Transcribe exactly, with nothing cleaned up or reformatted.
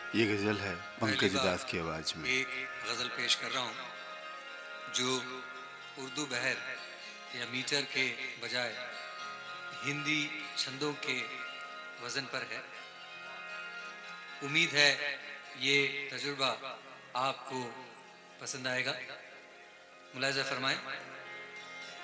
ये गज़ल है पंकज उदास की आवाज़ में। एक गज़ल पेश कर रहा हूँ जो उर्दू बहर या मीटर के बजाय हिंदी छंदों के वज़न पर है। उम्मीद है ये तजुर्बा आपको पसंद आएगा। मुलाहिज़ा फरमाएं।